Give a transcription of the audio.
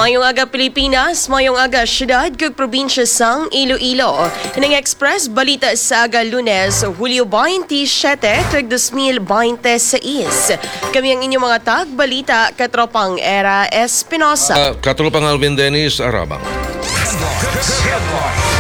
Mayong aga Pilipinas, mayong aga syudad kag probinsya sang Iloilo. Nang Express balita sa aga Lunes, Hulyo 27, kag 2026. Kami ang inyong mga tag-balita katropang Era Espinosa. Katropang Alvin Dennis Arabang.